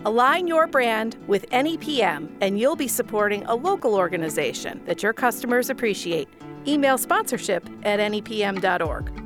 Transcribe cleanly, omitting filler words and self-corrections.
Align your brand with NEPM, and you'll be supporting a local organization that your customers appreciate. Email sponsorship@nepm.org.